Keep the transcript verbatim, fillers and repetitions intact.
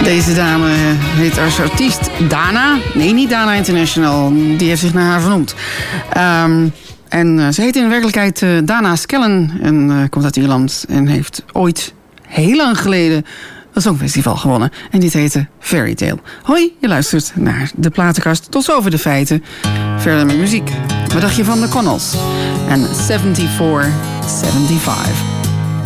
Deze dame heet als artiest Dana. Nee, niet Dana International. Die heeft zich naar haar vernoemd. Um, en uh, ze heet in werkelijkheid uh, Dana Skellen. En uh, komt uit Ierland. En heeft ooit, heel lang geleden, een songfestival gewonnen. En dit heette Fairy Tale. Hoi, je luistert naar de platenkast. Tot zover de feiten. Verder met muziek. Wat dacht je van de Connells? En zevenenzeventig zevenenzeventig.